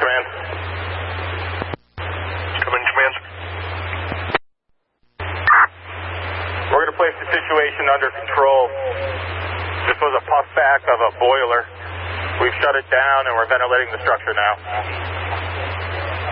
Command. Come in, Command. We're going to place the situation under control. This was a puff back of a boiler. We've shut it down and we're ventilating the structure now.